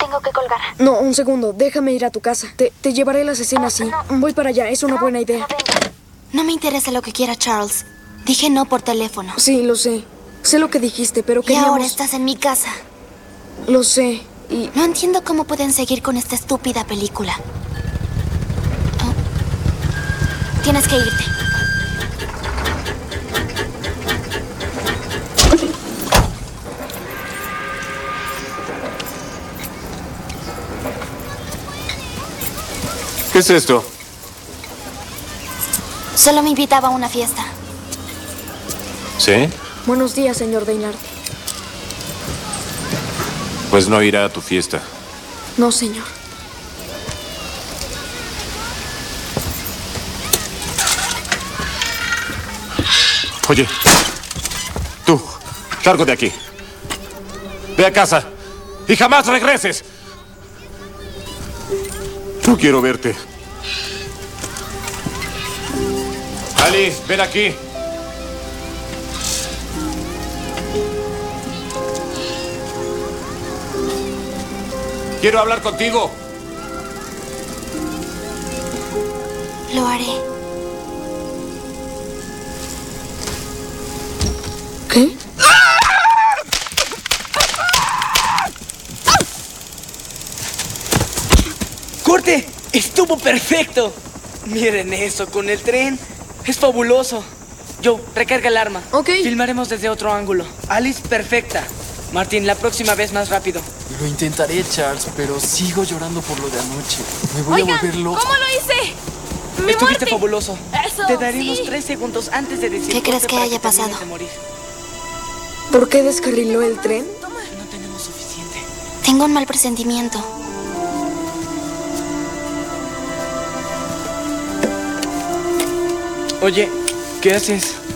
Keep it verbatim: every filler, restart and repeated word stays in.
tengo que colgar. No, un segundo. Déjame ir a tu casa. Te, te llevaré las escenas, sí. Voy para allá. Es una No, buena idea. no vengas. No me interesa lo que quiera Charles. Dije no por teléfono. Sí, lo sé. Sé lo que dijiste, pero Y queríamos... ahora estás en mi casa. Lo sé. Y... No entiendo cómo pueden seguir con esta estúpida película. Oh. Tienes que irte. ¿Qué es esto? Solo me invitaba a una fiesta. ¿Sí? Buenos días, señor Maynard. Pues no irá a tu fiesta. No, señor. Oye, tú, largo de aquí. Ve a casa y jamás regreses. No quiero verte. Alice, ven aquí. Quiero hablar contigo. Lo haré. ¿Qué? ¡Corte! ¡Estuvo perfecto! Miren eso, con el tren. Es fabuloso. Joe, recarga el arma. Ok. Filmaremos desde otro ángulo. Alice, perfecta. Martín, la próxima vez más rápido. Lo intentaré, Charles, pero sigo llorando por lo de anoche. Me voy Oigan, a volver loco. ¿cómo lo hice? ¡Mi Estuviste muerte! fabuloso. Eso, Te daré sí. unos tres segundos antes de decir ¿Qué crees corte que para haya termines pasado? de morir. ¿Por qué descarriló el tren? No tenemos suficiente. Tengo un mal presentimiento. Oye, ¿qué haces?